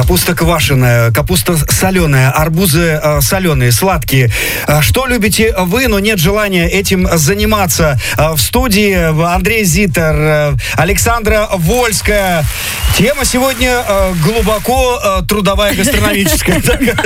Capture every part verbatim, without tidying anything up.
Капуста квашеная, капуста соленая, арбузы э, соленые, сладкие. Э, что любите вы, но нет желания этим заниматься? Э, в студии Андрей Зитер, э, Александра Вольская. Тема сегодня э, глубоко э, трудовая, гастрономическая.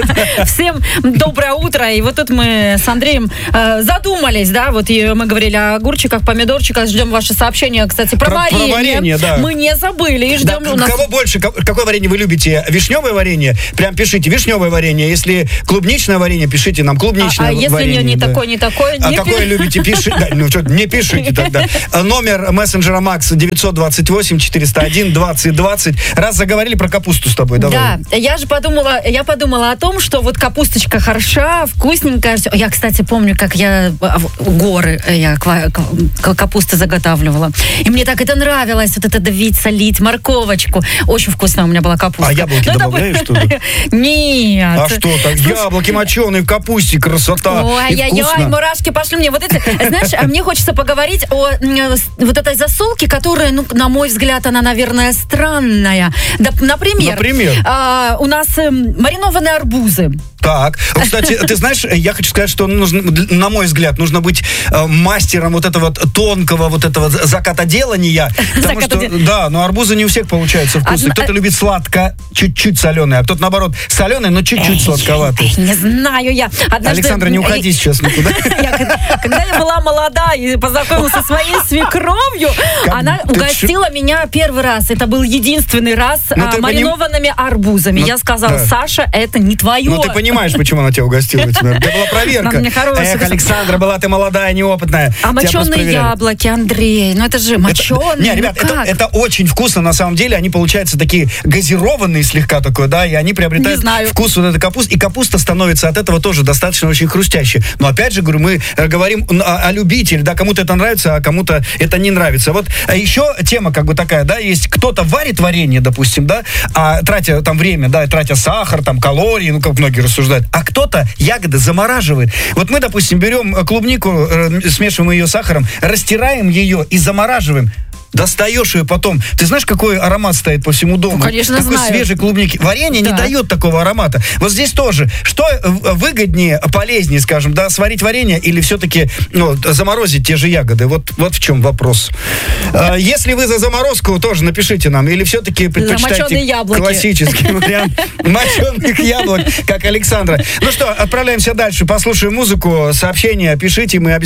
Всем доброе утро. И вот тут мы с Андреем э, задумались, да, вот и мы говорили о огурчиках, помидорчиках, ждем ваши сообщения, кстати, про, про варенье. Про варенье, да. Мы не забыли и ждем. Да, у нас... Кого больше, какое варенье вы любите? Вишневое варенье? Прям пишите вишневое варенье. Если клубничное варенье, пишите нам клубничное а, а варенье. А если не, не да. такое, не такое? А не какое пи... любите? Пишите. Да, ну что, не пишите тогда. Номер мессенджера Макс девятьсот двадцать восемь четыреста один двадцать двадцать. Раз заговорили про капусту с тобой, давай. Да, я же подумала, я подумала о том, что вот капусточка хороша, вкусненькая. Все. Я, кстати, помню, как я горы я капусты заготавливала. И мне так это нравилось, вот это давить, солить, морковочку. Очень вкусная у меня была капуста. А яблоки Но добавляешь, это... что ли? Нет. А что так? Яблоки моченые в капусте, красота. Ой-ой-ой, мурашки пошли мне. Вот эти, знаешь, мне хочется поговорить о вот этой засолке, которая, ну, на мой взгляд, она, наверное, странная. Да, например, например? А, у нас э, маринованные арбузы. Так, кстати, ты знаешь, я хочу сказать, что нужно, на мой взгляд, нужно быть э, мастером вот этого тонкого вот этого закатоделания, потому что, да, но арбузы не у всех получаются вкусные. Кто-то любит сладко, чуть-чуть соленое, а кто-то, наоборот, соленый, но чуть-чуть сладковатый. Не знаю я. Александра, не уходи сейчас никуда. Когда я была молода и познакомилась со своей свекровью, она угостила меня первый раз. Это был единственный раз маринованными арбузами. Я сказала: Саша, это не твое. Ну, ты понимаешь, почему она тебя угостила? Это была проверка. Эх, Александра, была ты молодая, неопытная. А моченые яблоки, Андрей, ну это же моченые. Не, ребят, это очень вкусно, на самом деле. Они получаются такие газированные слегка такой, да, и они приобретают вкус вот этой капусты. И капуста становится от этого тоже достаточно очень хрустящей. Но опять же, говорю, мы говорим о любителях, да, кому-то это нравится, а кому-то это не нравится. Вот еще тема как бы такая, да, есть кто-то варит варенье, допустим, да, а тратя там время, да, тратя сахар, там, калории, ну, как многие рассуждают, а кто-то ягоды замораживает. Вот мы, допустим, берем клубнику, э, смешиваем ее с сахаром, растираем ее и замораживаем. Достаешь ее потом. Ты знаешь, какой аромат стоит по всему дому? Ну, конечно, такой знаю. свежей клубники. Варенье да. не дает такого аромата. Вот здесь тоже. Что выгоднее, полезнее, скажем, да, сварить варенье или все-таки, ну, заморозить те же ягоды? Вот, вот в чем вопрос. А, если вы за заморозку, тоже напишите нам. Или все-таки предпочитаете классический вариант моченых яблок, как Александра. Ну что, отправляемся дальше. Послушаем музыку, сообщения, пишите, мы обязательно